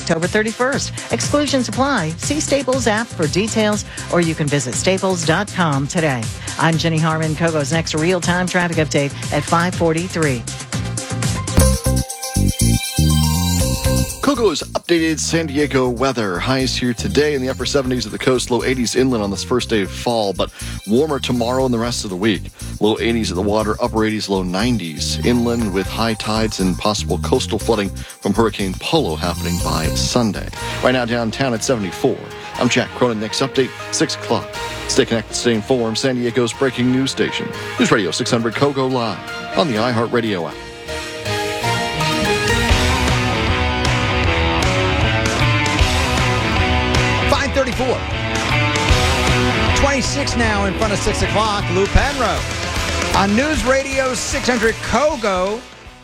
October 31st. Exclusions apply. See Staples app for details, or you can visit staples.com today. I'm Jenny Harmon. Kogo's next real-time traffic update at 5:43. Kogo's updated San Diego weather. Highs here today in the upper 70s at the coast, low 80s inland on this first day of fall, but warmer tomorrow and the rest of the week. Low 80s at the water, upper 80s, low 90s inland with high tides and possible coastal flooding from Hurricane Polo happening by Sunday. Right now downtown at 74. I'm Jack Cronin. Next update, 6 o'clock. Stay connected, stay informed. San Diego's breaking news station. News Radio 600 Kogo live on the iHeartRadio app. 34. 26 now in front of 6 o'clock. Lou Penrose on News Radio 600 Kogo.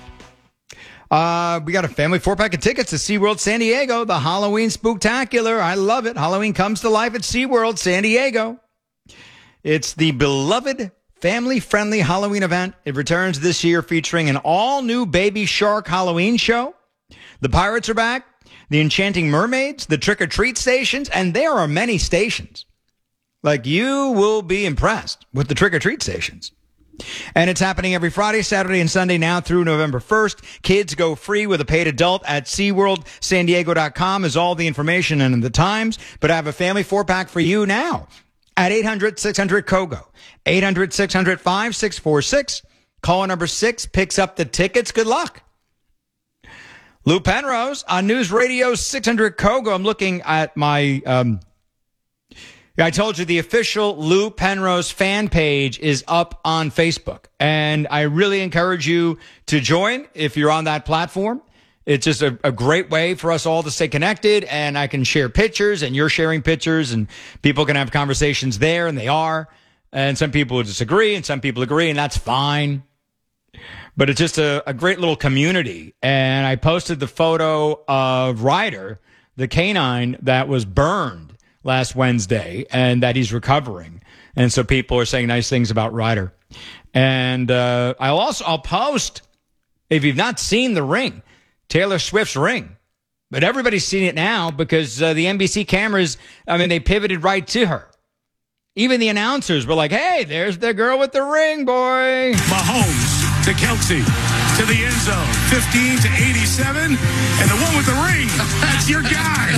We got a family 4-pack of tickets to SeaWorld San Diego, the Halloween Spooktacular. I love it. Halloween comes to life at SeaWorld San Diego. It's the beloved family-friendly Halloween event. It returns this year featuring an all-new Baby Shark Halloween show. The pirates are back. The Enchanting Mermaids, the trick-or-treat stations, and there are many stations. Like, you will be impressed with the trick-or-treat stations. And it's happening every Friday, Saturday, and Sunday now through November 1st. Kids go free with a paid adult at SeaWorldSanDiego.com is all the information and the times. But I have a family 4-pack for you now at 800-600-KOGO. 800-600-5646. Caller number 6 picks up the tickets. Good luck. Lou Penrose on News Radio 600 Kogo. I'm looking at my, I told you the official Lou Penrose fan page is up on Facebook. And I really encourage you to join if you're on that platform. It's just a great way for us all to stay connected, and I can share pictures, and you're sharing pictures, and people can have conversations there, and they are. And some people disagree, and some people agree, and that's fine. But it's just a great little community. And I posted the photo of Ryder, the canine that was burned last Wednesday, and that he's recovering. And so people are saying nice things about Ryder. And I'll post, if you've not seen The Ring, Taylor Swift's Ring. But everybody's seen it now because the NBC cameras, they pivoted right to her. Even the announcers were like, hey, there's the girl with the ring, boy. Mahomes to Kelce, to the end zone, 15 to 87, and the one with the ring, that's your guy.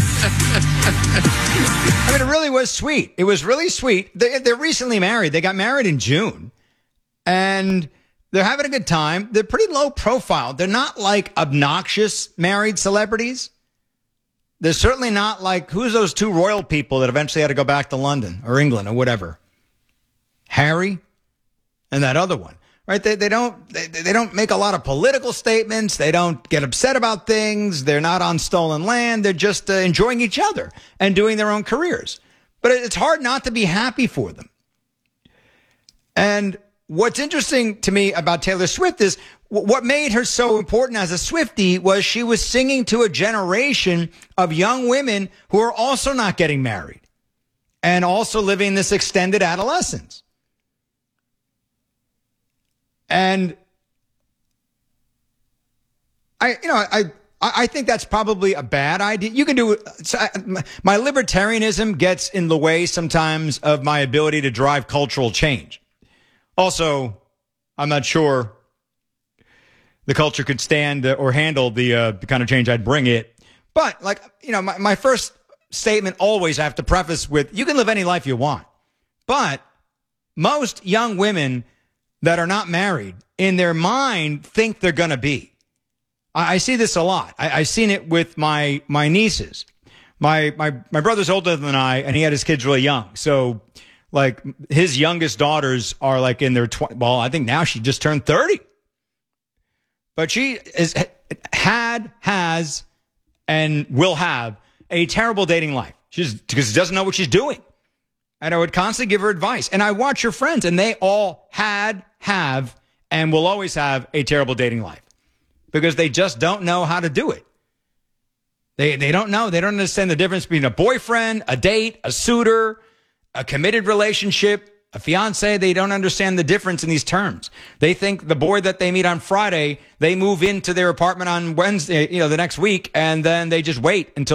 It really was sweet. It was really sweet. They're recently married. They got married in June, and they're having a good time. They're pretty low profile. They're not like obnoxious married celebrities. They're certainly not like, who's those two royal people that eventually had to go back to London or England or whatever? Harry and that other one. Right? They don't make a lot of political statements. They don't get upset about things. They're not on stolen land. They're just enjoying each other and doing their own careers. But it's hard not to be happy for them. And what's interesting to me about Taylor Swift is what made her so important as a Swiftie was she was singing to a generation of young women who are also not getting married and also living this extended adolescence. And I think that's probably a bad idea. You can do it. My libertarianism gets in the way sometimes of my ability to drive cultural change. Also, I'm not sure the culture could stand or handle the kind of change I'd bring it. But my first statement always I have to preface with, you can live any life you want. But most young women that are not married, in their mind, think they're going to be. I see this a lot. I've seen it with my nieces. My brother's older than I, and he had his kids really young. So, like, his youngest daughters are, like, in their 20s. Well, I think now she just turned 30. But she has, and will have a terrible dating life. Because she doesn't know what she's doing. And I would constantly give her advice. And I watch her friends, and they all have, and will always have a terrible dating life. Because they just don't know how to do it. They don't know. They don't understand the difference between a boyfriend, a date, a suitor, a committed relationship, a fiance. They don't understand the difference in these terms. They think the boy that they meet on Friday, they move into their apartment on Wednesday, the next week, and then they just wait until